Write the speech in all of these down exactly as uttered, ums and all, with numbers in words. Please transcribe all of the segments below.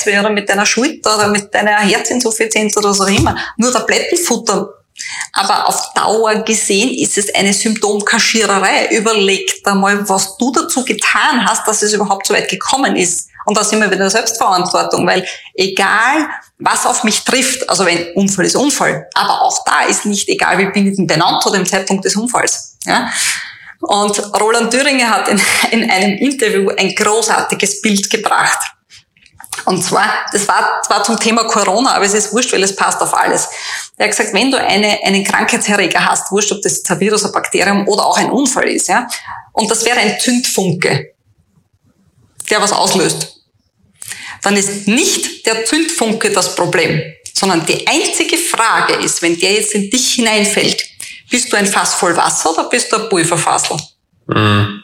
Kreuzweh oder mit deiner Schulter oder mit deiner Herzinsuffizienz oder so immer, nur Tabletten futtern. Aber auf Dauer gesehen ist es eine Symptomkaschiererei. Überleg da mal, was du dazu getan hast, dass es überhaupt so weit gekommen ist. Und da sind wir wieder Selbstverantwortung, weil egal, was auf mich trifft, also wenn Unfall ist Unfall, aber auch da ist nicht egal, wie bin ich denn benannt zu dem Zeitpunkt des Unfalls. Ja? Und Roland Thüringer hat in, in einem Interview ein großartiges Bild gebracht. Und zwar, das war zwar zum Thema Corona, aber es ist wurscht, weil es passt auf alles. Er hat gesagt, wenn du eine, einen Krankheitserreger hast, wurscht, ob das ein Virus, ein Bakterium oder auch ein Unfall ist, ja, und das wäre ein Zündfunke, der was auslöst, dann ist nicht der Zündfunke das Problem, sondern die einzige Frage ist, wenn der jetzt in dich hineinfällt, bist du ein Fass voll Wasser oder bist du ein Pulverfassel? Mhm.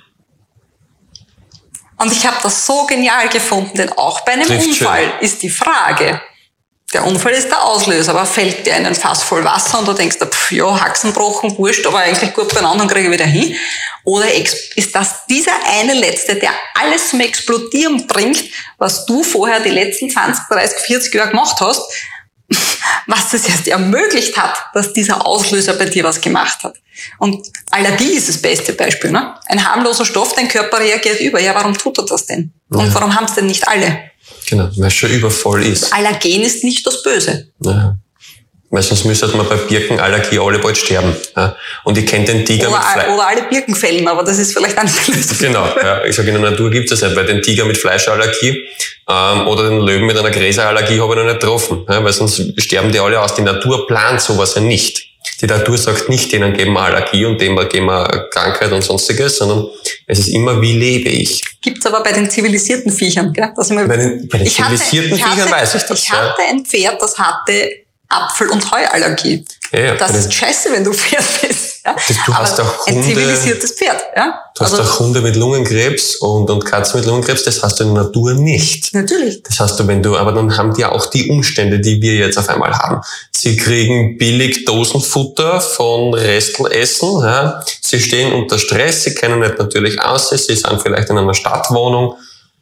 Und ich habe das so genial gefunden, denn auch bei einem Trifft Unfall schön. Ist die Frage, der Unfall ist der Auslöser, aber fällt dir in ein Fass voll Wasser und du denkst, pff, ja, Haxenbrochen, wurscht, aber eigentlich gut beieinander und kriege ich wieder hin. Oder ist das dieser eine Letzte, der alles zum Explodieren bringt, was du vorher die letzten zwanzig, dreißig, vierzig Jahre gemacht hast, was es erst ermöglicht hat, dass dieser Auslöser bei dir was gemacht hat. Und Allergie ist das beste Beispiel. Ne? Ein harmloser Stoff, dein Körper reagiert über. Ja, warum tut er das denn? Und ja. warum haben es denn nicht alle? Genau, weil es schon übervoll ist. Allergen ist nicht das Böse. Ja. Weil sonst müsste man bei Birkenallergie alle bald sterben. Ja. Und ich kenne den Tiger oder, mit Fleisch. Oder alle Birken fällen, aber das ist vielleicht eine Lösung. Genau, ja. Ich sage, in der Natur gibt es das nicht, weil den Tiger mit Fleischallergie ähm, oder den Löwen mit einer Gräserallergie habe ich noch nicht getroffen. Ja, weil sonst sterben die alle aus. Die Natur plant sowas ja nicht. Die Natur sagt nicht, denen geben wir Allergie und denen geben wir Krankheit und sonstiges, sondern es ist immer, wie lebe ich. Gibt's aber bei den zivilisierten Viechern. Gell? Dass ich mal, bei den, bei den ich zivilisierten hatte, Viechern ich hatte, weiß ich das. Ich hatte ein Pferd, das hatte Apfel- und Heuallergie. Ja, ja, das ist scheiße, wenn du Pferd bist. Ja? Das, du aber hast auch Hunde, ein zivilisiertes Pferd. Ja? Du hast also, auch Hunde mit Lungenkrebs und, und Katzen mit Lungenkrebs, das hast du in der Natur nicht. Natürlich. Das hast du, wenn du, aber dann haben die auch die Umstände, die wir jetzt auf einmal haben. Sie kriegen billig Dosenfutter von Restelessen, ja. Sie stehen unter Stress, sie kennen nicht natürlich aus, sie sind vielleicht in einer Stadtwohnung.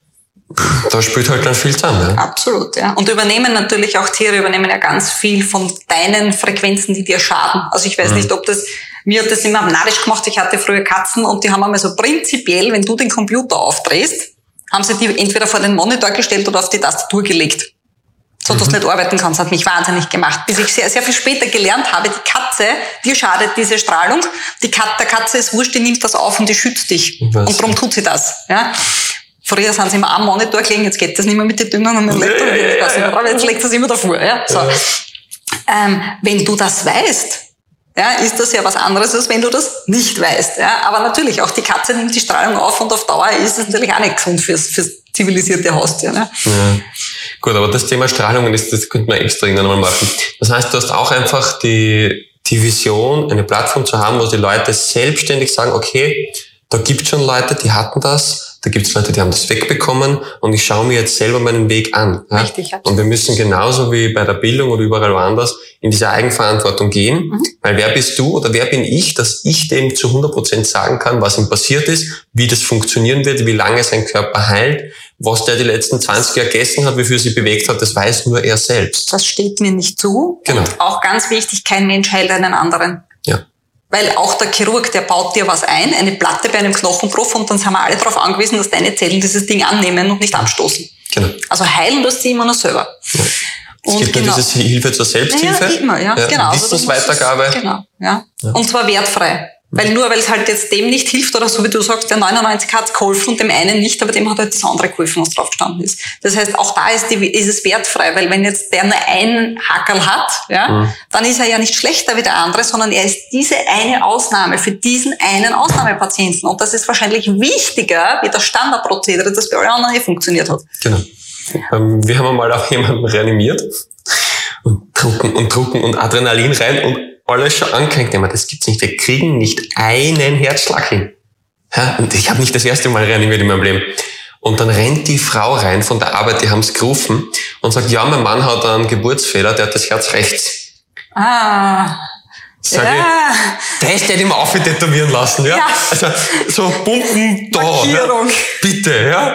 Da spielt halt dann viel zusammen. Ja? Absolut, ja. Und übernehmen natürlich auch Tiere, übernehmen ja ganz viel von deinen Frequenzen, die dir schaden. Also ich weiß mhm. nicht, ob das, mir hat das immer narrisch gemacht, ich hatte früher Katzen und die haben einmal so prinzipiell, wenn du den Computer aufdrehst, haben sie die entweder vor den Monitor gestellt oder auf die Tastatur gelegt. So, dass mhm. du nicht arbeiten kannst, hat mich wahnsinnig gemacht. Bis ich sehr, sehr viel später gelernt habe, die Katze, dir schadet diese Strahlung, die Kat- der Katze ist wurscht, die nimmt das auf und die schützt dich. Und darum tut sie das, ja. Früher sind sie immer am Monitor gelegen, jetzt geht das nicht mehr mit den Düngern und mit dem Laptop, ja, ja, ja. Jetzt legt das immer davor. Ja. So. Ja. Ähm, wenn du das weißt, ja, ist das ja was anderes, als wenn du das nicht weißt. Ja. Aber natürlich, auch die Katze nimmt die Strahlung auf und auf Dauer ist es natürlich auch nicht gesund fürs, fürs zivilisierte Haustier. Ne? Ja. Gut, aber das Thema Strahlungen, das, das könnte man extra irgendwann mal machen. Das heißt, du hast auch einfach die, die Vision, eine Plattform zu haben, wo die Leute selbstständig sagen, okay, da gibt es schon Leute, die hatten das, da gibt es Leute, die haben das wegbekommen und ich schaue mir jetzt selber meinen Weg an. Ja? Richtig, und wir müssen genauso wie bei der Bildung oder überall woanders in diese Eigenverantwortung gehen, mhm. weil wer bist du oder wer bin ich, dass ich dem zu hundert Prozent sagen kann, was ihm passiert ist, wie das funktionieren wird, wie lange sein Körper heilt, was der die letzten zwanzig Jahre gegessen hat, wie viel sie bewegt hat, das weiß nur er selbst. Das steht mir nicht zu. Genau. Und auch ganz wichtig, kein Mensch heilt einen anderen. Ja. Weil auch der Chirurg, der baut dir was ein, eine Platte bei einem Knochenbruch und dann sind wir alle darauf angewiesen, dass deine Zellen dieses Ding annehmen und nicht abstoßen. Genau. Also heilen tust du immer nur selber. Ja. Es und gibt genau. nur diese Hilfe zur Selbsthilfe. Ja, immer, ja, ja genau. Wissensweitergabe. Also genau, ja. ja. Und zwar wertfrei. Weil nur, weil es halt jetzt dem nicht hilft oder so wie du sagst, der neunundneunzig hat es geholfen und dem einen nicht, aber dem hat halt das andere geholfen, was drauf gestanden ist. Das heißt, auch da ist, die, ist es wertfrei, weil wenn jetzt der nur einen Hackerl hat, ja, mhm. dann ist er ja nicht schlechter wie der andere, sondern er ist diese eine Ausnahme für diesen einen Ausnahmepatienten. Und das ist wahrscheinlich wichtiger wie das Standardprozedere, das bei allen anderen eh funktioniert hat. Genau. Ähm, wir haben einmal auch jemanden reanimiert und drucken und drucken und Adrenalin rein und alles schon angehängt. Das gibt's nicht. Wir kriegen nicht einen Herzschlag hin. Ja, und ich habe nicht das erste Mal reanimiert in meinem Leben. Und dann rennt die Frau rein von der Arbeit, die haben's gerufen und sagt, ja, mein Mann hat einen Geburtsfehler, der hat das Herz rechts. Ah. Sag ja. ich, der ist nicht immer auftätowieren lassen, ja? ja. Also, so Pumpen da, Markierung. Ja? Bitte, ja?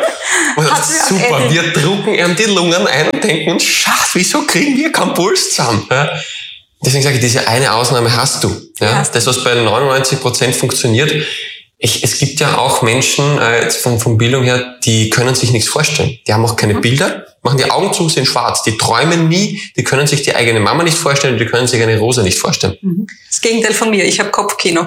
Super, wir drucken ihm die Lungen ein und denken uns, Schatz, wieso kriegen wir keinen Puls zusammen? Ja? Deswegen sage ich, diese eine Ausnahme hast du. Ja? Ja. Das, was bei neunundneunzig Prozent funktioniert. Ich, es gibt ja auch Menschen, äh, jetzt von, von Bildung her, die können sich nichts vorstellen. Die haben auch keine mhm. Bilder, machen die Augen zu, sind schwarz. Die träumen nie, die können sich die eigene Mama nicht vorstellen, die können sich eine Rose nicht vorstellen. Mhm. Das Gegenteil von mir, ich habe Kopfkino.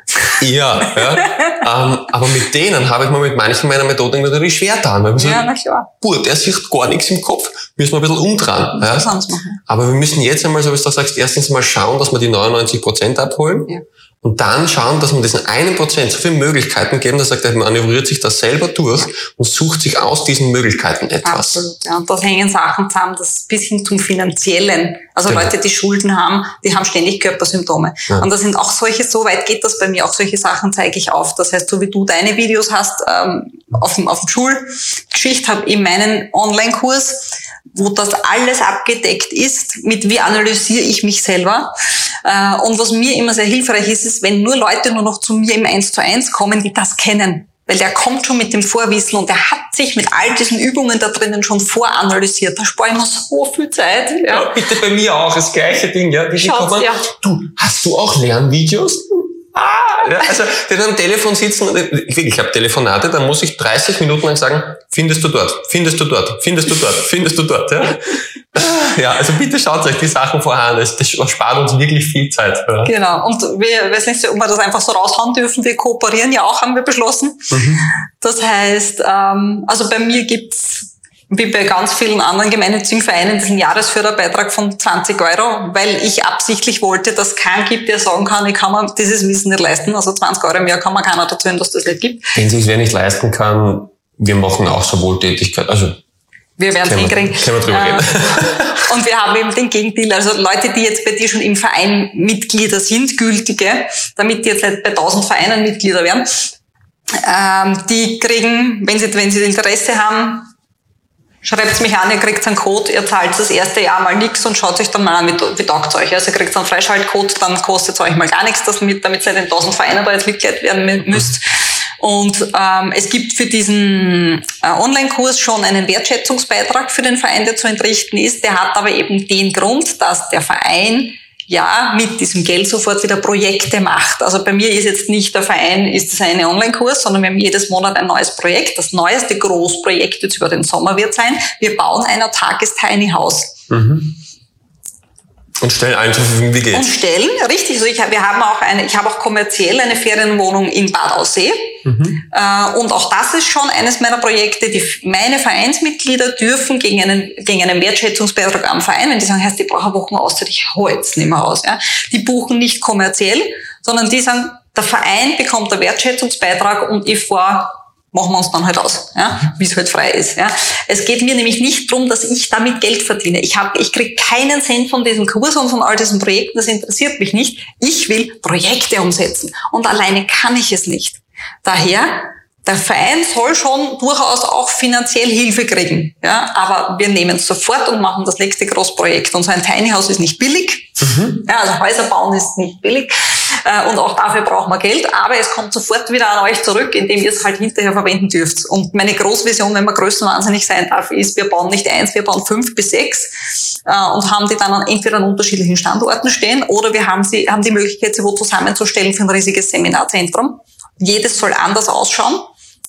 Ja, ja. ähm, aber mit denen habe ich mir mit manchen meiner Methoden natürlich schwer getan. Weil wir ja, sagen, na klar. Boah, der sieht gar nichts im Kopf, müssen wir ein bisschen umdrehen. Ja? Aber wir müssen jetzt einmal, so wie du sagst, erstens mal schauen, dass wir die neunundneunzig Prozent abholen. Ja. Und dann schauen, dass wir diesen einen Prozent so viele Möglichkeiten geben, dass er sagt, er manövriert sich das selber durch und sucht sich aus diesen Möglichkeiten etwas. Absolut, ja. Und da hängen Sachen zusammen, das bis hin zum Finanziellen. Also genau. Leute, die Schulden haben, die haben ständig Körpersymptome. Ja. Und das sind auch solche, so weit geht das bei mir, auch solche Sachen zeige ich auf. Das heißt, so wie du deine Videos hast, ähm, auf dem, auf dem Schulgeschichte, habe ich meinen Online-Kurs, wo das alles abgedeckt ist, mit wie analysiere ich mich selber. Und was mir immer sehr hilfreich ist, ist, wenn nur Leute nur noch zu mir im eins zu eins kommen, die das kennen. Weil der kommt schon mit dem Vorwissen und der hat sich mit all diesen Übungen da drinnen schon voranalysiert. Da spare ich mir so viel Zeit. Ja, ja bitte bei mir auch das gleiche Ding. Ja, die Schaut's, kommen, ja. Du, hast du auch Lernvideos? Ah, ja, also, die dann am Telefon sitzen, ich, ich habe Telefonate, da muss ich dreißig Minuten lang sagen, findest du dort, findest du dort, findest du dort, findest du dort, ja. Ja, also bitte schaut euch die Sachen vorher an, das, das spart uns wirklich viel Zeit. Ja. Genau, und wir, weiß nicht, ob wir das einfach so raushauen dürfen, wir kooperieren ja auch, haben wir beschlossen. Mhm. Das heißt, ähm, also bei mir gibt's wie bei ganz vielen anderen gemeinnützigen Vereinen diesen Jahresförderbeitrag von zwanzig Euro, weil ich absichtlich wollte, dass es keinen gibt, der sagen kann, ich kann mir dieses Wissen nicht leisten. Also zwanzig Euro im Jahr kann man keiner dazu hin, dass das nicht gibt. Wenn sich wer nicht leisten kann, wir machen auch so Wohltätigkeit. Also wir werden es hinkriegen. Können wir drüber reden. Und wir haben eben den Gegenteil. Also Leute, die jetzt bei dir schon im Verein Mitglieder sind, gültige, damit die jetzt nicht bei tausend Vereinen Mitglieder werden, ähm, die kriegen, wenn sie, wenn sie Interesse haben, schreibt mich an, ihr kriegt einen Code, ihr zahlt das erste Jahr mal nichts und schaut euch dann mal an, wie, wie taugt es euch. Also ihr kriegt einen Freischaltcode, dann kostet es euch mal gar nichts, damit, damit ihr nicht in tausend Vereinen da jetzt Mitglied werden müsst. Und ähm, es gibt für diesen äh, Online-Kurs schon einen Wertschätzungsbeitrag für den Verein, der zu entrichten ist. Der hat aber eben den Grund, dass der Verein ja mit diesem Geld sofort wieder Projekte macht. Also bei mir ist jetzt nicht der Verein, ist das eine Online-Kurs, sondern wir haben jedes Monat ein neues Projekt. Das neueste Großprojekt jetzt über den Sommer wird sein, wir bauen ein autarkes Tiny House. Mhm. Und stellen allen zur Verfügung, wie geht's? Und stellen, richtig. Also ich, wir haben auch eine, ich habe auch kommerziell eine Ferienwohnung in Bad Aussee. Mhm. Äh, und auch das ist schon eines meiner Projekte. Die, meine Vereinsmitglieder dürfen gegen einen, gegen einen Wertschätzungsbeitrag am Verein, wenn die sagen, heißt, ich brauche eine Woche Auszeit, ich hau jetzt nicht mehr aus. Ja. Die buchen nicht kommerziell, sondern die sagen, der Verein bekommt einen Wertschätzungsbeitrag und ich fahre, machen wir uns dann halt aus, ja, wie es halt frei ist. Ja. Es geht mir nämlich nicht darum, dass ich damit Geld verdiene. Ich habe, ich kriege keinen Cent von diesem Kurs und von all diesen Projekten, das interessiert mich nicht. Ich will Projekte umsetzen und alleine kann ich es nicht. Daher, der Verein soll schon durchaus auch finanziell Hilfe kriegen, ja, aber wir nehmen es sofort und machen das nächste Großprojekt. Und so ein Tiny House ist nicht billig, mhm. ja, also Häuser bauen ist nicht billig. Und auch dafür brauchen wir Geld, aber es kommt sofort wieder an euch zurück, indem ihr es halt hinterher verwenden dürft. Und meine Großvision, wenn man größenwahnsinnig sein darf, ist, wir bauen nicht eins, wir bauen fünf bis sechs äh, und haben die dann an, entweder an unterschiedlichen Standorten stehen oder wir haben sie haben die Möglichkeit, sie wo zusammenzustellen für ein riesiges Seminarzentrum. Jedes soll anders ausschauen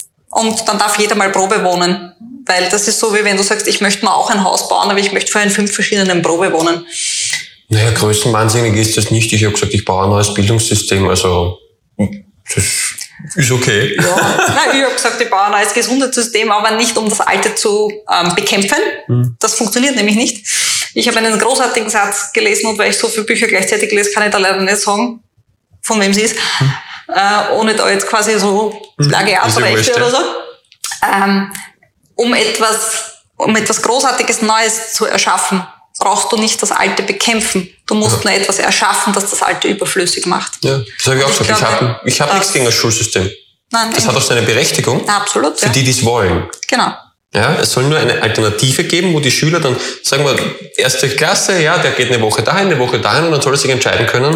und dann darf jeder mal Probe wohnen, weil das ist so, wie wenn du sagst, ich möchte mir auch ein Haus bauen, aber ich möchte für in fünf verschiedenen Probe wohnen. Naja, größenwahnsinnig ist das nicht. Ich habe gesagt, ich baue ein neues Bildungssystem, also das ist okay. Ja, nein, ich habe gesagt, ich baue ein neues Gesundheitssystem, aber nicht, um das alte zu ähm, bekämpfen. Hm. Das funktioniert nämlich nicht. Ich habe einen großartigen Satz gelesen und weil ich so viele Bücher gleichzeitig lese, kann ich da leider nicht sagen, von wem sie ist, hm. äh, ohne da jetzt quasi so Plagiatsrechte hm. oder so. Ähm, um etwas, um etwas Großartiges Neues zu erschaffen, brauchst du nicht das Alte bekämpfen. Du musst ja. nur etwas erschaffen, das das Alte überflüssig macht. Ja, das habe ich auch gesagt. Ich, ich habe ich hab nichts gegen das Schulsystem. Nein, das hat auch seine Berechtigung. Na, absolut. Für ja. die, die es wollen. Genau. Ja, es soll nur eine Alternative geben, wo die Schüler dann, sagen wir, erste Klasse, ja, der geht eine Woche dahin, eine Woche dahin und dann soll er sich entscheiden können,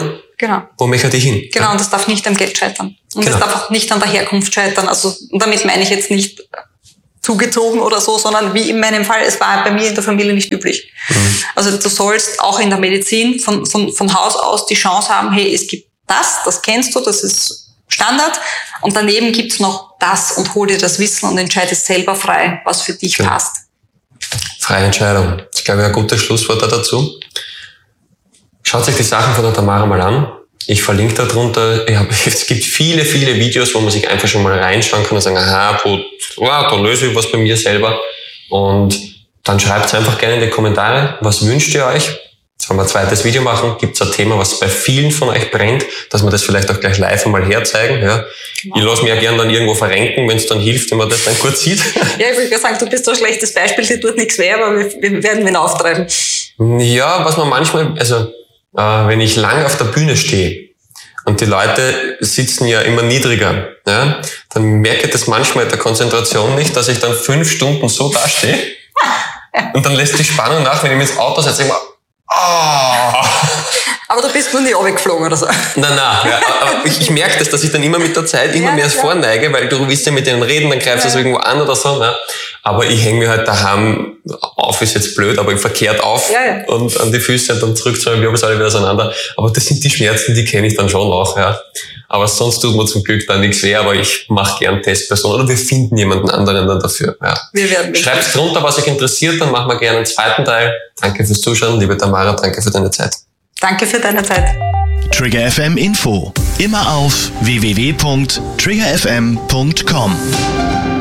Genau. Wo möchte ich hin? Genau, ja. und das darf nicht am Geld scheitern. Und genau. das darf auch nicht an der Herkunft scheitern. Also damit meine ich jetzt nicht zugezogen oder so, sondern wie in meinem Fall, es war bei mir in der Familie nicht üblich. Mhm. Also du sollst auch in der Medizin von, von, von Haus aus die Chance haben, hey, es gibt das, das kennst du, das ist Standard, und daneben gibt's noch das, und hol dir das Wissen und entscheidest selber frei, was für dich ja. passt. Freie Entscheidung. Das ist, glaube ich, ein gutes Schlusswort dazu. Schaut euch die Sachen von der Tamara mal an. Ich verlinke da drunter. Ich hab, es gibt viele, viele Videos, wo man sich einfach schon mal reinschauen kann und sagen, aha, wo, wow, da löse ich was bei mir selber. Und dann schreibt einfach gerne in die Kommentare, was wünscht ihr euch? Jetzt wollen wir ein zweites Video machen. Gibt es ein Thema, was bei vielen von euch brennt, dass wir das vielleicht auch gleich live einmal herzeigen. Ja. Genau. Ich lasse mich ja gerne dann irgendwo verrenken, wenn es dann hilft, wenn man das dann kurz sieht. Ja, ich würde sagen, du bist so ein schlechtes Beispiel, dir tut nichts weh, aber wir, wir werden ihn auftreiben. Ja, was man manchmal, also äh, wenn ich lange auf der Bühne stehe und die Leute sitzen ja immer niedriger, ja, dann merke ich das manchmal in der Konzentration nicht, dass ich dann fünf Stunden so dastehe und dann lässt die Spannung nach, wenn ich mich ins Auto setze, immer oh. Aber du bist nur nie runtergeflogen oder so. Nein, nein. Ja, aber ich, ich merke das, dass ich dann immer mit der Zeit immer ja, mehr vorneige, weil du willst ja mit denen reden, dann greifst du ja. das irgendwo an oder so. Ne? Aber ich hänge mir halt daheim auf, ist jetzt blöd, aber verkehrt auf ja, ja. und an die Füße und dann zurückzuholen, wir haben es alle wieder auseinander. Aber das sind die Schmerzen, die kenne ich dann schon auch. Ja. Aber sonst tut mir zum Glück dann nichts weh, aber ich mache gern Testpersonen oder wir finden jemanden anderen dann dafür. Ja. Wir werden Schreibt drunter, was euch interessiert, dann machen wir gerne einen zweiten Teil. Danke fürs Zuschauen, liebe Tamara, danke für deine Zeit. Danke für deine Zeit. Trigger F M Info. Immer auf w w w punkt trigger f m punkt com.